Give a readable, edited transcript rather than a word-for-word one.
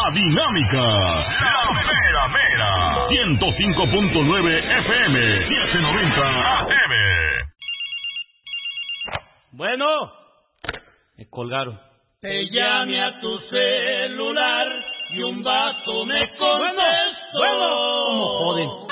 La Dinámica. La Mera Mera. 105.9 FM. 790 AM. Bueno, me colgaron. Te llamé a tu celular y un vato me contestó. Bueno, ¿cómo joden?